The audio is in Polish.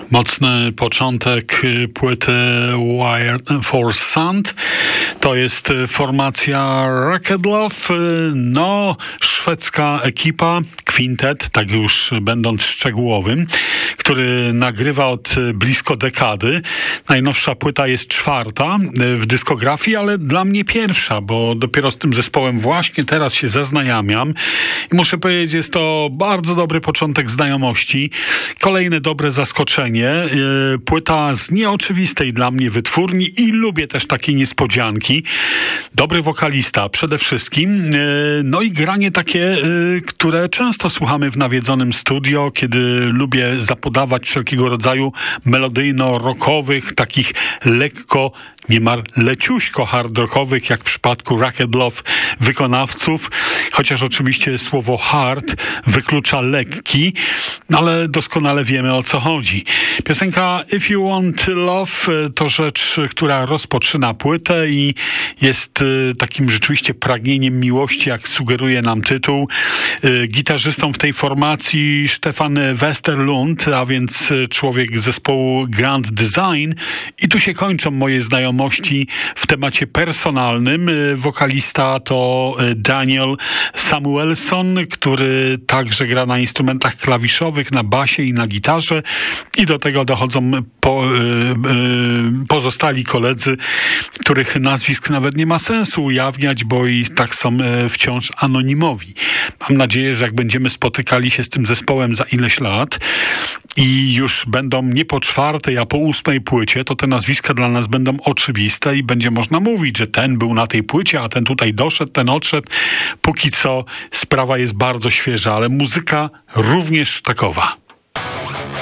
Mocny początek płyty Wired for Sound. To jest formacja Racket Love, no szwedzka ekipa, kwintet, tak już będąc szczegółowym, który nagrywa od blisko dekady. Najnowsza płyta jest 4. w dyskografii, ale dla mnie pierwsza, bo dopiero z tym zespołem właśnie teraz się zaznajamiam i muszę powiedzieć, jest to bardzo dobry początek znajomości. Kolejne dobre zaskoczenie. Płyta z nieoczywistej dla mnie wytwórni i lubię też takie niespodzianki. Dobry wokalista przede wszystkim. No i granie takie, które często słuchamy w nawiedzonym studio, kiedy lubię zapodawać wszelkiego rodzaju melodyjno-rockowych, takich lekko, niemal leciuśko hard-rockowych, jak w przypadku Racket Love wykonawców, chociaż oczywiście słowo hard wyklucza lekki, ale doskonale wiemy, o co chodzi. Piosenka If You Want Love to rzecz, która rozpoczyna płytę i jest takim rzeczywiście pragnieniem miłości, jak sugeruje nam tytuł. Gitarzystą w tej formacji Stefan Westerlund, a więc człowiek z zespołu Grand Design. I tu się kończą moje znajomości w temacie personalnym. Wokalista to Daniel Samuelson, który także gra na instrumentach klawiszowych, na basie i na gitarze. I do tego dochodzą pozostali koledzy, których nazwisk nawet nie ma sensu ujawniać, bo i tak są wciąż anonimowi. Mam nadzieję, że jak będziemy spotykali się z tym zespołem za ileś lat i już będą nie po 4., a po 8. płycie, to te nazwiska dla nas będą oczywiste i będzie można mówić, że ten był na tej płycie, a ten tutaj doszedł, ten odszedł. Póki co sprawa jest bardzo świeża, ale muzyka również takowa.